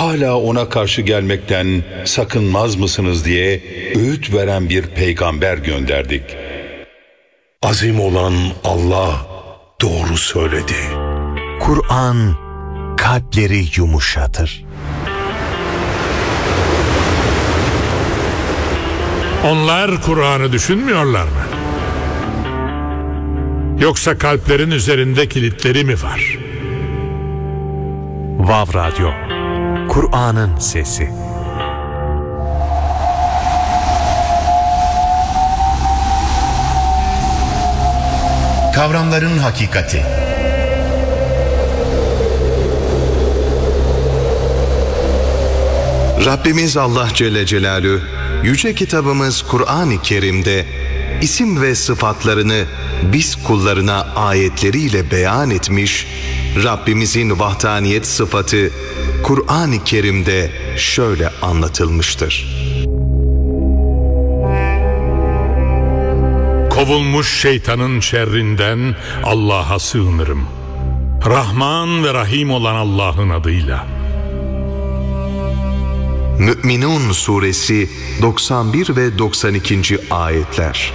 hala ona karşı gelmekten sakınmaz mısınız diye öğüt veren bir peygamber gönderdik. Azim olan Allah doğru söyledi. Kur'an kalpleri yumuşatır. Onlar Kur'an'ı düşünmüyorlar mı? Yoksa kalplerin üzerinde kilitleri mi var? Vav Radyo, Kur'an'ın sesi. Kavramların hakikati. Rabbimiz Allah Celle Celaluhu yüce kitabımız Kur'an-ı Kerim'de isim ve sıfatlarını biz kullarına ayetleriyle beyan etmiş. Rabbimizin vahdaniyet sıfatı Kur'an-ı Kerim'de şöyle anlatılmıştır. Kovulmuş şeytanın şerrinden Allah'a sığınırım. Rahman ve Rahim olan Allah'ın adıyla. Mü'minun suresi 91 ve 92. ayetler.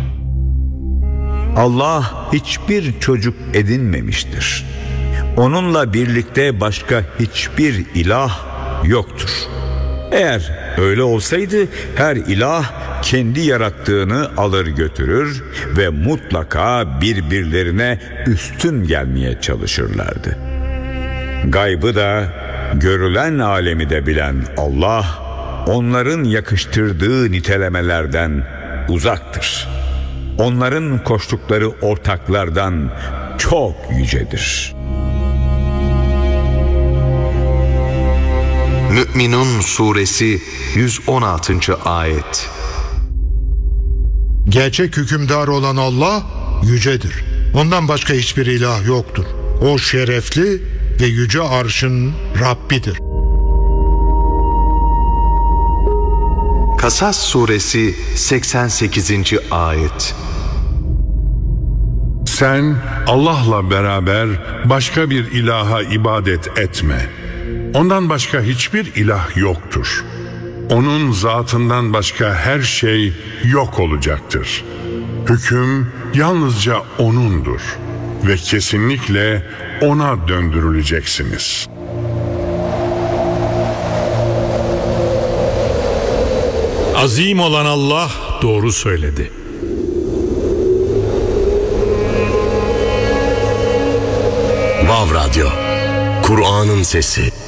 Allah hiçbir çocuk edinmemiştir. Onunla birlikte başka hiçbir ilah yoktur. Eğer öyle olsaydı her ilah kendi yarattığını alır götürür ve mutlaka birbirlerine üstün gelmeye çalışırlardı. Gaybı da görülen alemi de bilen Allah onların yakıştırdığı nitelemelerden uzaktır. Onların koştukları ortaklardan çok yücedir. Mü'minun suresi 116. ayet. Gerçek hükümdar olan Allah yücedir. Ondan başka hiçbir ilah yoktur. O şerefli ve yüce arşın Rabbidir. Kasas suresi 88. ayet. Sen Allah'la beraber başka bir ilaha ibadet etme. Ondan başka hiçbir ilah yoktur. Onun zatından başka her şey yok olacaktır. Hüküm yalnızca O'nundur ve kesinlikle O'na döndürüleceksiniz. Azim olan Allah doğru söyledi. Vav Radyo, Kur'an'ın sesi.